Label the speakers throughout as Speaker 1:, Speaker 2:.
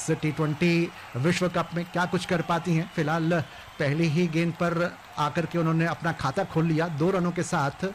Speaker 1: इस T20 विश्व cup में क्या कुछ कर पाती हैं। फिलहाल पहली ही गेंद पर आकर के उन्होंने अपना खाता खोल लिया 2 रनों के साथ,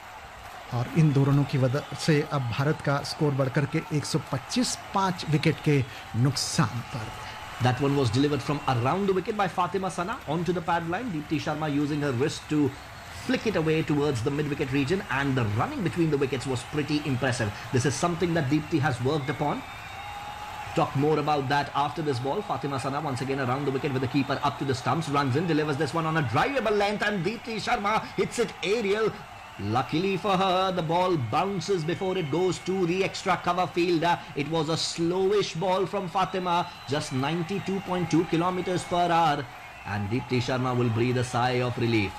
Speaker 1: और इन 2 रनों की वजह से अब भारत का स्कोर बढ़कर के 125 5 विकेट के नुकसान पर।
Speaker 2: That one was delivered from around the wicket by Fatima Sana onto the pad line. Deepti Sharma using her wrist to flick it away towards the mid-wicket region, and the running between the wickets was pretty impressive. This is something that Deepti has worked upon. Talk more about that after this ball. Fatima Sana once again around the wicket with the keeper up to the stumps, runs in, delivers this one on a drivable length, and Deepti Sharma hits it aerial. Luckily for her, the ball bounces before it goes to the extra cover fielder. It was a slowish ball from Fatima, just 92.2 kilometers per hour, and Deepti Sharma will breathe a sigh of relief.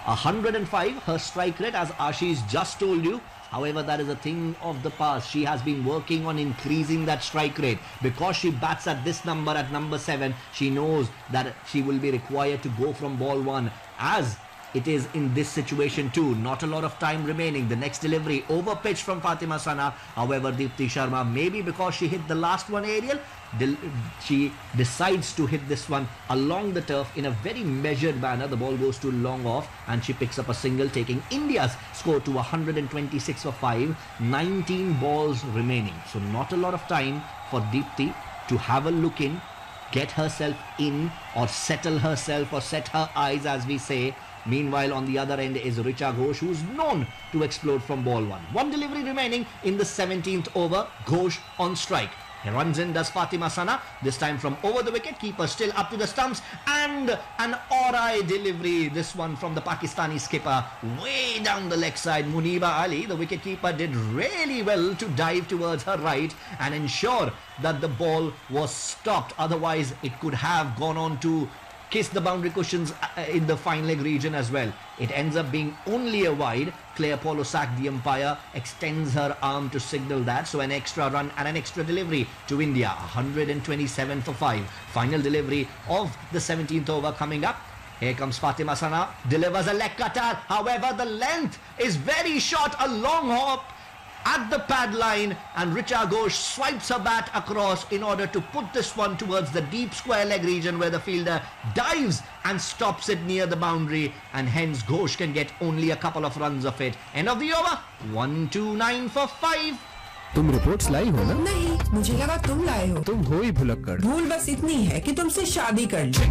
Speaker 2: 105 her strike rate, as Ashish just told you. However, that is a thing of the past. She has been working on increasing that strike rate. Because she bats at this number, at number 7, she knows that she will be required to go from ball 1, as it is in this situation too. Not a lot of time remaining. The next delivery over pitch from Fatima Sana. However, Deepti Sharma, maybe because she hit the last one aerial, she decides to hit this one along the turf in a very measured manner. The ball goes too long off, and she picks up a single, taking India's score to 126 for 5. 19 balls remaining. So not a lot of time for Deepti to have a look in, get herself in, or settle herself, or set her eyes, as we say. Meanwhile, on the other end is Richa Ghosh, who's known to explode from ball 1. One delivery remaining in the 17th over. Ghosh on strike. He runs in, does Fatima Sana, this time from over the wicket. Keeper still up to the stumps, and an Aurai delivery. This one from the Pakistani skipper, way down the leg side. Muniba Ali, the wicketkeeper, did really well to dive towards her right and ensure that the ball was stopped. Otherwise, it could have gone on to kiss the boundary cushions in the fine leg region as well. It ends up being only a wide. Claire Polosak, the umpire, extends her arm to signal that. So an extra run and an extra delivery to India. 127 for 5. Final delivery of the 17th over coming up. Here comes Fatima Sana. Delivers a leg cutter. However, the length is very short. A long hop at the pad line, and Richa Ghosh swipes her bat across in order to put this one towards the deep square leg region, where the fielder dives and stops it near the boundary, and hence Ghosh can get only a couple of runs of it. End of the over. 129 for 5.
Speaker 3: तुम reports लाई हो ना?
Speaker 4: नहीं, मुझे लगा तुम लाए हो।
Speaker 3: तुम हो ही भुलक्कड़।
Speaker 4: भूल बस इतनी है कि तुमसे शादी कर ली।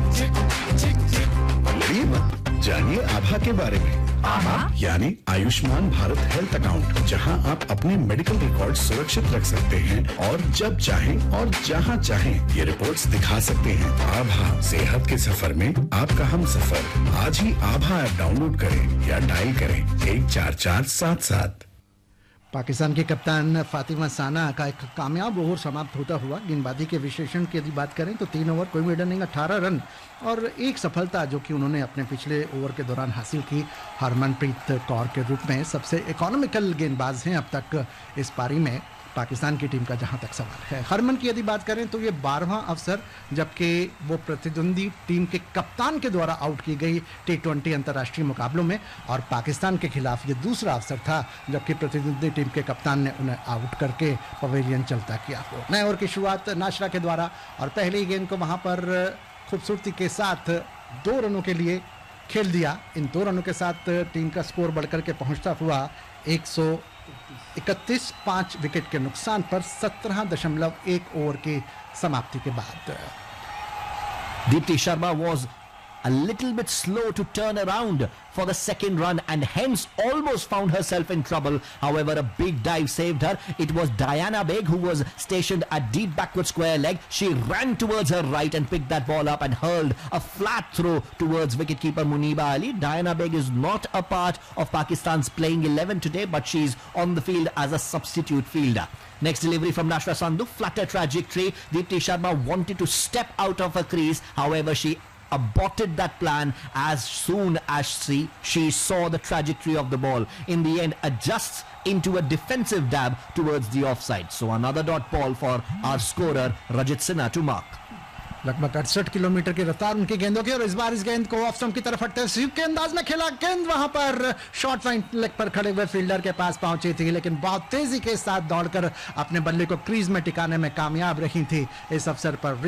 Speaker 5: जानिए आभा के बारे में। आभा यानी आयुष्मान भारत हेल्थ अकाउंट, जहां आप अपने मेडिकल रिकॉर्ड सुरक्षित रख सकते हैं और जब चाहें और जहां चाहें ये रिपोर्ट्स दिखा सकते हैं। आभा, सेहत के सफर में आपका हम सफर। आज ही आभा ऐप डाउनलोड करें या डायल करें 14477।
Speaker 1: पाकिस्तान के कप्तान फातिमा साना का एक कामयाब ओवर समाप्त होता हुआ। गेंदबाजी के विश्लेषण की यदि बात करें तो 3 ओवर कोई भी रनिंग 18 रन और एक सफलता जो कि उन्होंने अपने पिछले ओवर के दौरान हासिल की। हरमनप्रीत कौर के रूप में सबसे इकोनॉमिकल गेंदबाज हैं अब तक इस पारी में पाकिस्तान की टीम का, जहां तक सवाल है। हरमन की यदि बात करें तो ये 12वां अवसर जबकि वो प्रतिद्वंदी टीम के कप्तान के द्वारा आउट की गई T20 अंतर्राष्ट्रीय मुकाबलों में, और पाकिस्तान के खिलाफ ये दूसरा अवसर था जबकि प्रतिद्वंदी टीम के कप्तान ने उन्हें आउट करके पवेलियन चलता किया। नए ओवर की शुरुआत नाशरा के द्वारा, और पहली गेंद को वहां पर खूबसूरती के साथ 2 रनों के लिए खेल दिया। इन 2 रनों के साथ टीम का स्कोर बढ़कर के पहुंचता हुआ 131 5 विकेट के नुकसान पर 17.1 ओवर की समाप्ति के बाद।
Speaker 2: Deepti Sharma was a little bit slow to turn around for the second run, and hence almost found herself in trouble. However, a big dive saved her. It was Diana Beg who was stationed at deep backward square leg. She ran towards her right and picked that ball up and hurled a flat throw towards wicketkeeper Muniba Ali. Diana Beg is not a part of Pakistan's playing 11 today, but she's on the field as a substitute fielder. Next delivery from Nashra Sandhu, flatter trajectory. Deepti Sharma wanted to step out of her crease. However, she aborted that plan as soon as she saw the trajectory of the ball. In the end, adjusts into a defensive dab towards the offside. So another dot ball for our scorer Rajit Sinha to mark.
Speaker 1: लगभग 68 kilometre की रफ्तार उनकी गेंदों की, और इस बार इस गेंद को ऑफ स्टंप की तरफ हटते हुए के अंदाज में खेला। गेंद वहां पर शॉर्ट लाइन लेग पर खड़े हुए फील्डर के पास पहुंची थी, लेकिन बहुत तेजी के साथ दौड़कर अपने बल्ले को क्रीज में टिकाने में कामयाब रही थी। इस अवसर पर